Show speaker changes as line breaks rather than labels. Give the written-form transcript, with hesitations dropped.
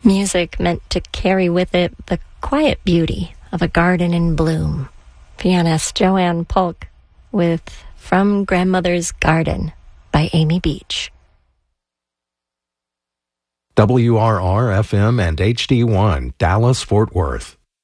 Music meant to carry with it the quiet beauty of a garden in bloom. Pianist Joanne Polk with From Grandmother's Garden by Amy Beach.
WRR-FM and HD1, Dallas, Fort Worth.